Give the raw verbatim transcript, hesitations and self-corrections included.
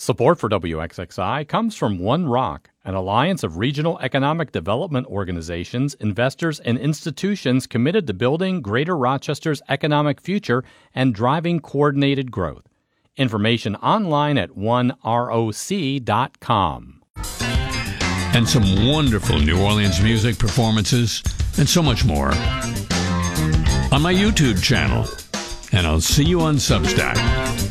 Support for W X X I comes from One Rock, an alliance of regional economic development organizations, investors, and institutions committed to building Greater Rochester's economic future and driving coordinated growth. Information online at one roc dot com. And some wonderful New Orleans music performances and so much more on my YouTube channel. And I'll see you on Substack.